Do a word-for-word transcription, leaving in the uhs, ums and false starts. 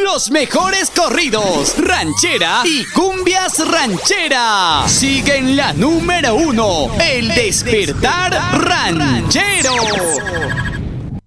Los mejores corridos, ranchera y cumbias ranchera. Sigue en la número uno, El Despertar Ranchero.